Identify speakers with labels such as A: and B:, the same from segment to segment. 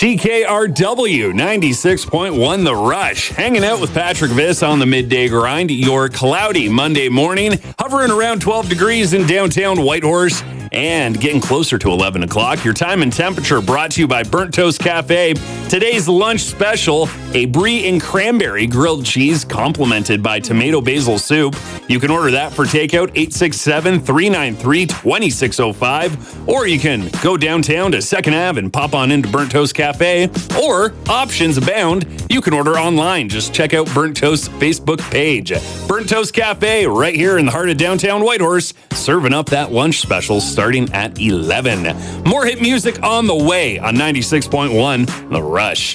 A: CKRW 96.1 The Rush. Hanging out with Patrick Viss on the midday grind. Your cloudy Monday morning, hovering around 12 degrees in downtown Whitehorse and getting closer to 11 o'clock. Your time and temperature brought to you by Burnt Toast Cafe. Today's lunch special, a brie and cranberry grilled cheese complemented by tomato basil soup. You can order that for takeout 867-393-2605, or you can go downtown to 2nd Ave and pop on into Burnt Toast Cafe, or options abound. You can order online. Just check out Burnt Toast's Facebook page. Burnt Toast Cafe right here in the heart of downtown Whitehorse, serving up that lunch special starting at 11. More hit music on the way on 96.1 The Rush.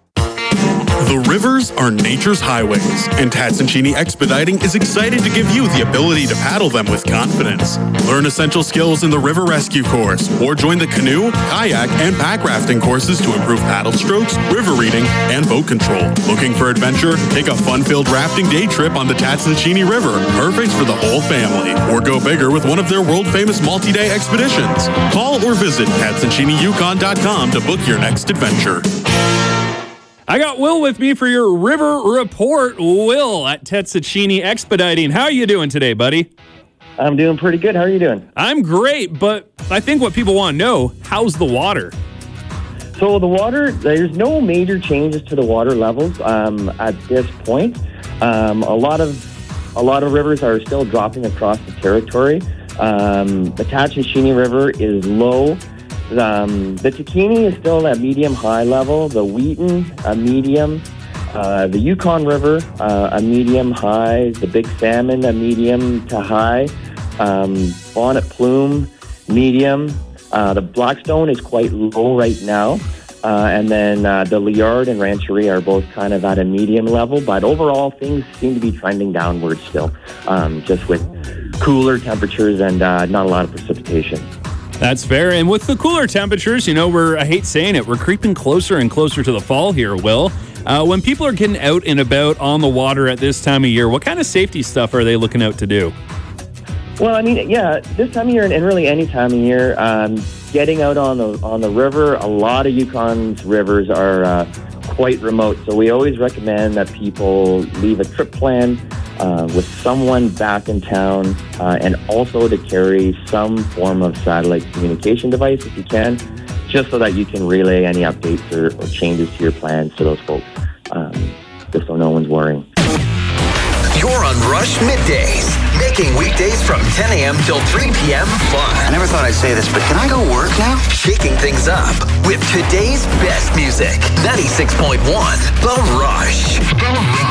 B: The rivers are nature's highways, and Tatsuncini Expediting is excited to give you the ability to paddle them with confidence. Learn essential skills in the River Rescue course, or join the canoe, kayak, and pack rafting courses to improve paddle strokes, river reading, and boat control. Looking for adventure? Take a fun-filled rafting day trip on the Tatsuncini River, perfect for the whole family. Or go bigger with one of their world-famous multi-day expeditions. Call or visit TatsunchiniYukon.com to book your next adventure.
A: I got Will with me for your river report. Will at Tatsuncini Expediting. How are you doing today, buddy?
C: I'm doing pretty good. How are you doing?
A: I'm great, but I think what people want to know, how's the water?
C: So the water, there's no major changes to the water levels at this point. A lot of rivers are still dropping across the territory. The Tatsuncini River is low. The Takini is still at medium-high level. The Wheaton, a medium. The Yukon River, a medium-high. The Big Salmon, a medium to high. Bonnet Plume, medium. The Blackstone is quite low right now. And then the Liard and Rancheria are both kind of at a medium level. But overall, things seem to be trending downward still, just with cooler temperatures and not a lot of precipitation.
A: That's fair. And with the cooler temperatures, you know, I hate saying it, we're creeping closer and closer to the fall here, Will. When people are getting out and about on the water at this time of year, what kind of safety stuff are they looking out to do?
C: Well, I mean, yeah, this time of year and really any time of year, getting out on the river, a lot of Yukon's rivers are quite remote. So we always recommend that people leave a trip plan with someone back in town, and also to carry some form of satellite communication device if you can, just so that you can relay any updates or changes to your plans to those folks, just so no one's worrying.
D: You're on Rush Middays, making weekdays from 10 a.m. till 3 p.m. fun.
E: I never thought I'd say this, but can I go work now?
D: Shaking things up with today's best music. 96.1 The Rush.